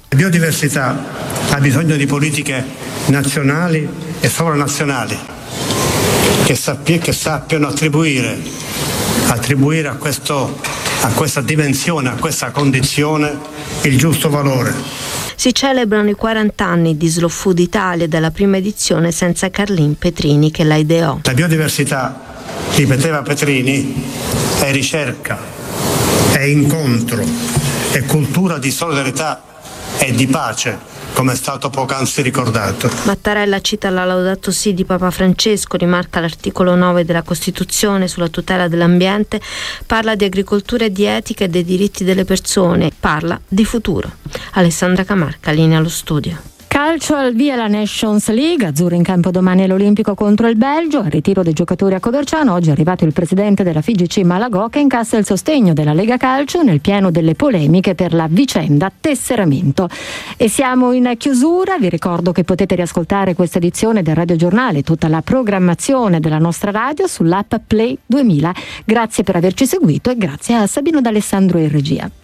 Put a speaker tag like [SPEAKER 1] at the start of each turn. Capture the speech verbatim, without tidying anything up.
[SPEAKER 1] La biodiversità ha bisogno di politiche nazionali e sovranazionali che, sappi- che sappiano attribuire, attribuire a, questo, a questa dimensione, a questa condizione il giusto valore.
[SPEAKER 2] Si celebrano i quaranta anni di Slow Food Italia della prima edizione senza Carlin Petrini che la ideò.
[SPEAKER 1] La biodiversità, ripeteva Petrini, è ricerca, è incontro, è cultura di solidarietà e di pace, come è stato poc'anzi ricordato.
[SPEAKER 2] Mattarella cita la Laudato Si di Papa Francesco, rimarca l'articolo nove della Costituzione sulla tutela dell'ambiente, parla di agricoltura e di etica e dei diritti delle persone, parla di futuro. Alessandra Camarca, linea allo studio.
[SPEAKER 3] Calcio al via la Nations League, azzurro in campo domani all'Olimpico contro il Belgio, al ritiro dei giocatori a Coverciano oggi è arrivato il presidente della F I G C Malagò che incassa il sostegno della Lega Calcio nel pieno delle polemiche per la vicenda tesseramento. E siamo in chiusura, vi ricordo che potete riascoltare questa edizione del Radio Giornale e tutta la programmazione della nostra radio sull'app Play duemila. Grazie per averci seguito e grazie a Sabino D'Alessandro in regia.